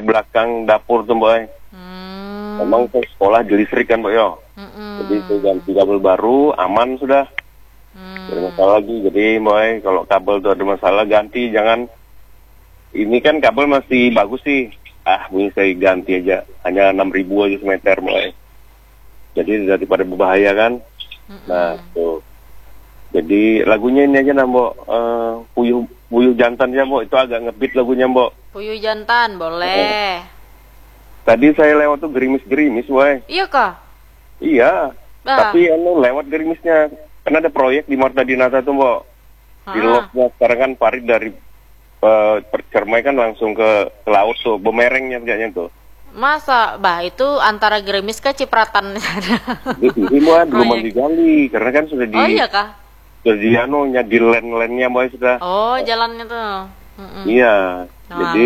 belakang dapur tuh boy. Memang ke sekolah di listrik kan boy yo. Jadi itu ganti kabel baru, aman sudah. Ada masalah lagi. Jadi boy, kalau kabel tuh ada masalah ganti, jangan. Ini kan kabel masih bagus sih. Ini saya ganti aja, hanya 6.000 aja semeter boy. Jadi daripada berbahaya kan. Nah tuh. Jadi lagunya ini aja Mbok, Puyuh Jantan ya Mbok, itu agak ngebeat lagunya Mbok. Puyuh Jantan, boleh. Tadi saya lewat tuh gerimis-gerimis boy. Iya kah? Iya. Tapi lewat gerimisnya. Karena ada proyek di Marta Dinata tuh Mbok. Di lotnya sekarang kan Farid dari Percermai kan langsung ke laut tuh, Bemerengnya kayaknya tuh. Masa, itu antara gerimis ke Cipratan. Ini belum digali, karena kan sudah di. Oh iya kah? Sudah di land-landnya boy sudah. Oh, jalannya tuh. Iya. Jadi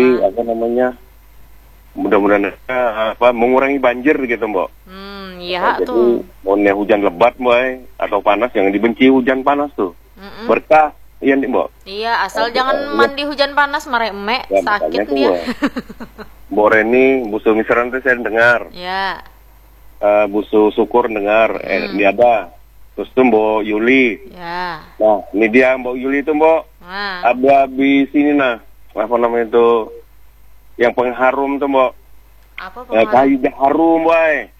mudah-mudahan mengurangi banjir gitu Mbok. Iya tuh. Jadi mau hujan lebat boy atau panas, jangan dibenci hujan panas tuh. Berkah. Iya nih Mbok. Iya, asal jangan mandi hujan panas mare emek, ya, sakit dia. Mbok Reni, Busu Misran tuh saya dengar. Ya. Busu Syukur dengar, ini ada. Terus tuh Mbok Yuli. Ya. Nah, ini dia Mbok Yuli tuh Mbok. Habis ini apa namanya itu, yang pengharum tuh Mbok. Apa pengharum? Kayu harum boy.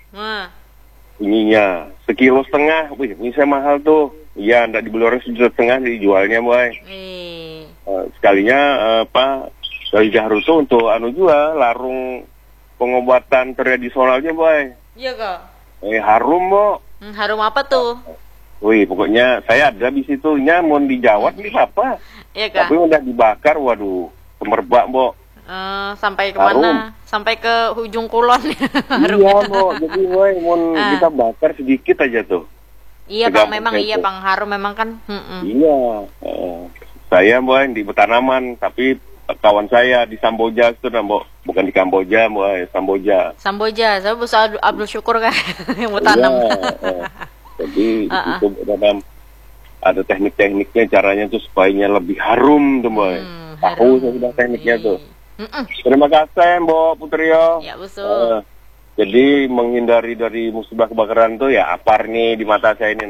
Ininya 1,5 kilo. Wih, ini saya mahal tuh. Iya, ndak dibeli orang 1,5 juta dijualnya boy. Sekalinya kayu jaharu tuh untuk juga larung pengobatan tradisionalnya boy. Iya kak. Harum Mbok. Harum apa tuh? Wih, pokoknya saya ada di situ. Mau dijawab nih apa? Iya kak. Tapi udah dibakar, waduh, semerbak Mbok. Sampai kemana? Sampai ke ujung kulon. Iya Mbok, jadi boy, kita bakar sedikit aja tuh. Iya bang, memang iya bang, harum memang kan. Iya, saya boy di Petanaman, tapi kawan saya di Samboja itu Mbok, bukan di Kamboja boy, Samboja. Saya bisa Abdul Syukur kan yang mau tanam. Jadi itu ada teknik-tekniknya, caranya tuh supaya lebih harum tuh boy. Tahu saya sudah tekniknya tuh. Terima kasih Mbok Putrio. Ya Busu. Jadi menghindari dari musibah kebakaran tuh ya apar nih di mata saya ini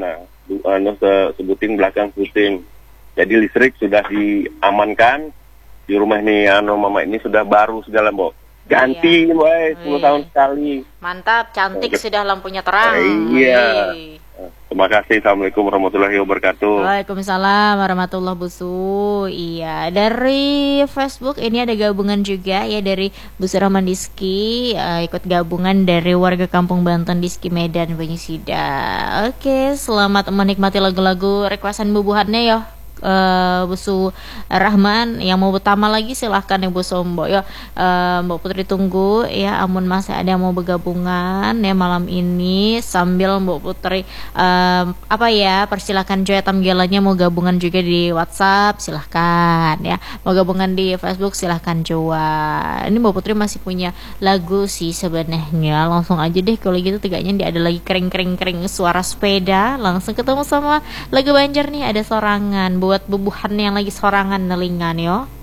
sebutin belakang puting. Jadi listrik sudah diamankan di rumah nih mama ini sudah baru segala Mbok. Ganti boy 10 tahun sekali. Mantap, cantik sudah lampunya terang. Iya. Terima kasih. Assalamualaikum warahmatullahi wabarakatuh. Waalaikumsalam warahmatullahi wabarakatuh. Iya, dari Facebook ini ada gabungan juga ya dari Bu Rahman Diski, ikut gabungan dari warga Kampung Banten Diski Medan Banyusida. Oke, selamat menikmati lagu-lagu requestan bubuhannya ya. Busu Rahman yang mau bertama lagi silahkan ya Bu Sombo ya. Mbak Putri tunggu ya, amun masih ada yang mau bergabungan ya malam ini sambil Mbak Putri persilahkan Joy tamgelannya mau gabungan juga di WhatsApp silahkan ya, mau gabungan di Facebook silahkan Joa. Ini Mbak Putri masih punya lagu sih sebenarnya, langsung aja deh kalau gitu tegaknya dia ada lagi kering suara sepeda, langsung ketemu sama lagu Banjar nih, ada sorangan buat bubuhan yang lagi sorangan nelingan yo.